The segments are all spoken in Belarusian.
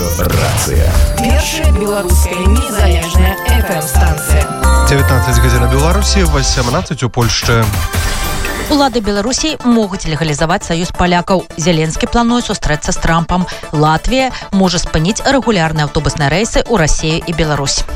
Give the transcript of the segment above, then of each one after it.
Радыёрацыя. Першая беларуская незалежная FM-станцыя. 19 гадзін у Беларусі, 18 у Польшчы. Улады Беларусі могуць легалізаваць саюз палякаў. Зеленскі плануе сустрэцца з Трампам. Латвія можа спыніць рэгулярныя аўтобусныя рэйсы ў Расію і Беларусь.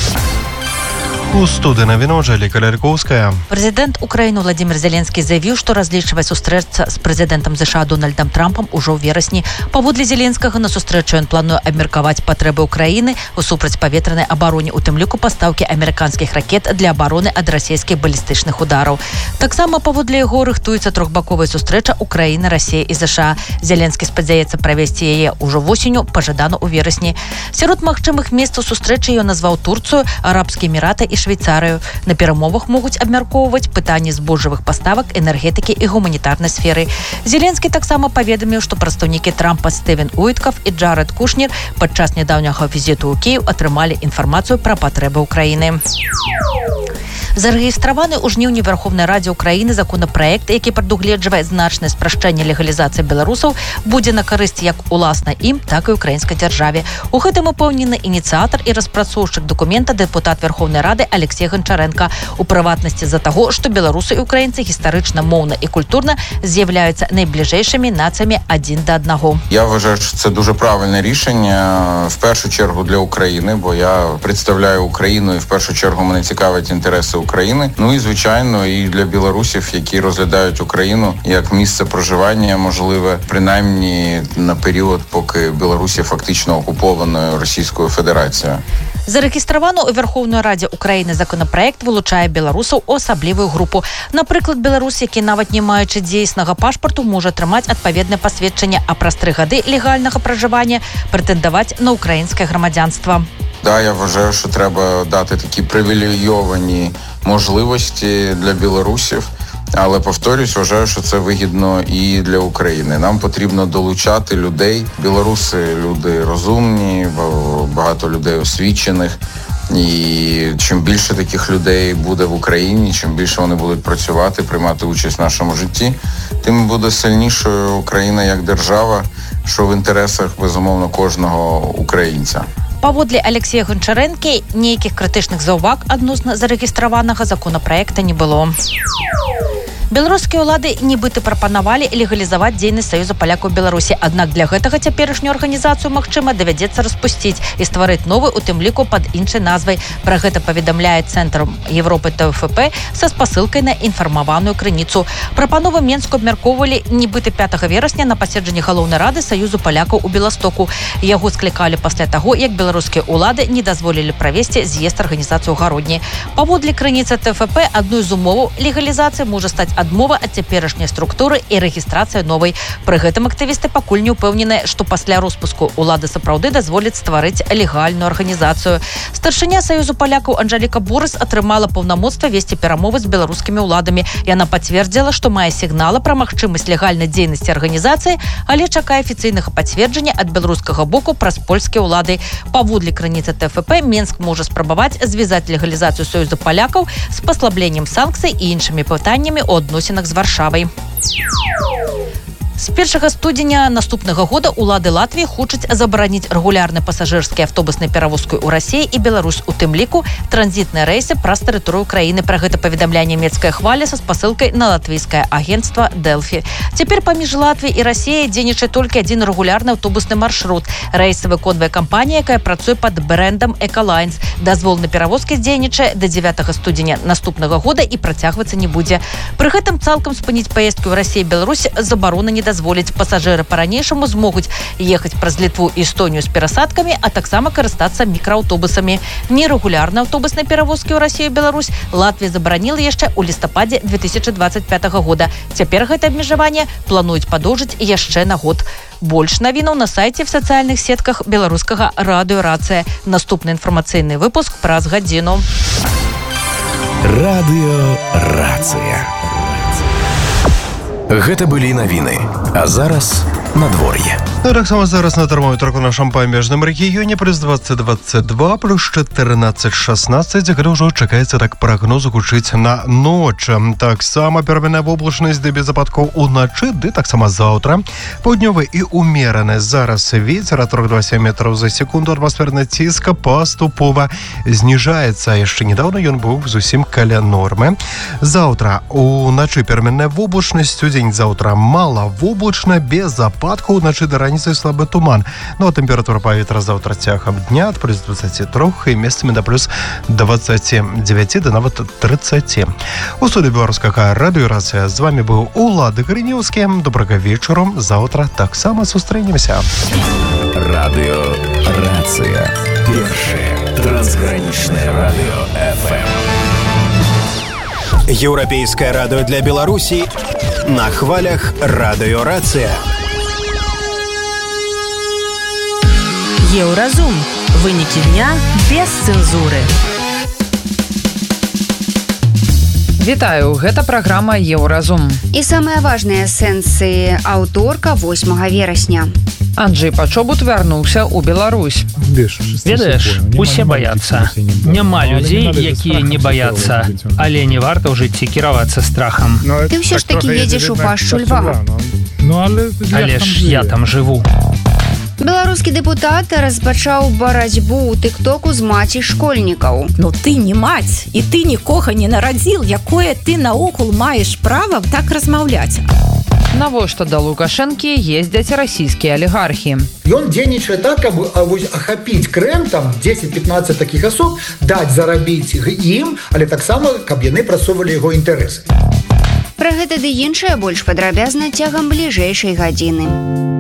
У студыі навіну Анжэліка Ляркоўская. Прэзідэнт Украіны Владзімір Зеленскі заявіў, што разлічвае сустрэцца з прэзідэнтам ЗША Дональдам Трампам ужо ў верасні. Паводле Зеленскага на сустрэчу ён плануе абмеркаваць патрэбы Украіны ў супрацьпаветранай абароне, у тым ліку пастаўкі амерыканскіх ракет для абароны ад расійскіх балістычных удараў. Таксама паводле яго рыхтуецца трохбаковая сустрэча Украіны, Расія і ЗША. Зеленскі спадзяецца правесці яе ўжо восенню, пажадана ў верасні. Сярод магчымых месцаў сустрэчы ён назваў Турцыю, Арабскія Эміраты і Швейцарыю. На перамовах могуць абмяркоўваць пытанні збожжавых паставак, энергетыкі і гуманітарнай сферы. Зеленскі таксама паведаміў, што прадстаўнікі Трампа Стывен Уіткаф і Джаред Кушнер падчас нядаўняга візіту ў Кіеў атрымалі інфармацыю пра патрэбы Украіны. Зарэгістраваны ў жніўні Верховнай Радзе Украіны законапраект, які прадугледжвае значнае спрашчэнне легалізацыі беларусаў, будзе на карысць як уласна ім, так і украінскай дзяржаве. У гэтым упэўнены ініцыятар і распрацоўшчык дакумента дэпутат Верховнай Рады Алексей Гончаренко. У прыватнасці з-за таго, што беларусы і украінцы гістарычна, моўна і культурна з'яўляюцца найбліжэйшымі нацыямі адзін да аднаго. Я вважаю, що це дуже правильне рішення, в першу чергу для України, бо я представляю Україну і в першу чергу мене цікавить інтереси України. Ну і, звичайно, і для білорусів, які розглядають Україну як місце проживання, можливе, принаймні на період, поки Білорусь є фактично окупованою Російською Федерацією. Зарэгістраваны ў Верховнай Радзе Украіны законапраект вылучае беларусаў у асаблівую групу. Напрыклад, беларус, які нават не маючы дзейснага пашпарту, можа атрымаць адпаведнае пасведчанне, а праз 3 гады легальнага пражывання прэтэндаваць на украінскае грамадзянства. Да, я вважаю, що треба дати такі привілейовані можливості для білорусів. Але, повторюсь, вважаю, що це вигідно і для України. Нам потрібно долучати людей. Білоруси – люди розумні, багато людей освічених. І чим більше таких людей буде в Україні, чим більше вони будуть працювати, приймати участь в нашому житті, тим буде сильнішою Україна як держава, що в інтересах, безумовно, кожного українця. Паводле Алексея Гончарэнкі, нейкіх крытычных заўваг адносна зарэгістраванага законапраекта не было. Беларускія ўлады нібыта прапанавалі легалізаваць дзейнасць Саюза палякаў Беларусі, аднак для гэтага цяперашнюю арганізацыю, магчыма, давядзецца распусціць і стварыць новы, у тым ліку пад іншай назвай. Пра гэта паведамляе Цэнтр Европы ТФП са спасылкай на інфармаваную крыніцу. Прапановы Менску абмяркоўвалі нібыта 5 верасня на паседжанні Галоўнай рады Саюзу палякаў у Беластоку. Яго склікалі пасля таго, як беларускія ўлады не дазволілі правесці з'езд арганізацыі ў Гародні. Паводле крыніцы ТФП, адной з умоваў легалізацыі можа стаць адмова ад цяперашняй структуры і рэгістрацыя новай. Пры гэтым актывісты пакуль не ўпэўненыя, што пасля роспуску ўлады сапраўды дазволяць стварыць легальную арганізацыю. Старшыня Саюзу палякаў Анжэліка Борыс атрымала паўнамоцтва весці перамовы з беларускімі ўладамі. Яна пацвердзіла, што мае сігналы пра магчымасць легальнай дзейнасці арганізацыі, але чакае афіцыйнага пацверджання ад беларускага боку праз польскія ўлады. Паводле крыніцы ТФП, Менск можа спрабаваць звязаць легалізацыю Саюза палякаў з паслабленнем санкцый і іншымі пытаннямі у адносінах з Варшавай. З 1 студзеня наступнага года улады Латвіі хочуць забараніць рэгулярны пасажырскі аўтобуснай перавозкай у Расіі і Беларусь, у тым ліку транзітныя рэйсы праз тэрыторыю краіны. Пра гэта паведамляе нямецкая хваля са спасылкай на латвійскае агенцтва Дэлфі. Цяпер паміж Латвіяй і Расіяй дзейнічае толькі адзін рэгулярны аўтобусны маршрут. Рэйсы выконвае кампанія, якая працуе пад брэндам Экалайнс. Дазвол на перавозкі дзейнічае да 9 студзеня наступнага года і працягвацца не будзе. Пры гэтым цалкам спыніць паездкі ў Расію і Беларусь забарона не дазволіць. Пасажыры па-ранейшаму змогуць ехаць праз Літву і Эстонію з перасадкамі, а таксама карыстацца мікрааўтобусамі. Нерэгулярныя аўтобусныя перавозкі ў Расію і Беларусь Латвія забараніла яшчэ ў лістападзе 2025 года. Цяпер гэта абмежаванне плануюць падоўжыць яшчэ на год. Больш навінаў на сайце в сацыяльных сетках беларускага радыёрацыя. Наступны інфармацыйны выпуск праз гадзіну. Радыёрацыя. Гэта былі навіны. А зараз надвор'е. Ну, так само зараз на термометрах у нашому паміжному регіоні плюс 20-22, плюс 14-16. Гэта ўжо чакаецца так прагноз гучыць на ноч. Так само пераменная воблачнасць ды без ападкаў уначы, ды таксама заўтра. Паўднёвы і умераны зараз вецер от 3-2 метров за секунду. Атмасферны ціск паступова зніжаецца. Яшчэ недавно ён быў зусім каля нормы. Заўтра уначы пераменная воблачнасць, удзень заўтра малавоблачна, без ападкаў, уначы да раніцы слабы туман. Ну, а тэмпература паветра заўтра цягам дня ад плюс 23 і месцамі да плюс 29 да нават 30. У студыі беларускага радыёрацыя з вами быў Улад Грынеўскі. Добрага вечару. Заўтра таксама сустрэнемся. Радыёрацыя. Першае трансгранічнае радыё ФМ. Еўрапейскае радыё для Беларусі на хвалях радыёрацыя. Еўразум. Вынікі дня без цэнзуры. Вітаю, гэта праграма Еўразум. І самыя важныя сэнсы аўторка 8 верасня. Анджэй Пачобут вярнуўся ў Беларусь. Ведаеш, усе баяцца. Няма людзей, якія не баяцца, але не варта ў жыцці кіравацца страхам. Ты ўсё ж такі едзеш у пашчу льва. Але ж я там жыву. Беларускі дэпутат распачаў барацьбу ў тыктоку з маці школьнікаў. Ну ты не маць, і ты нікога не нарадзіл, якое ты наогул маеш права так размаўляць. Навошта да Лукашэнкі ездзяць расійскія алігархі? Ён дзейнічае так, каб ахапіць Крым, там 10-15 такіх асоб, даць зарабіць ім, але таксама, каб яны прасоўвалі яго інтарэсы. Пра гэта ды іншае больш падрабязна цягам бліжэйшай гадзіны.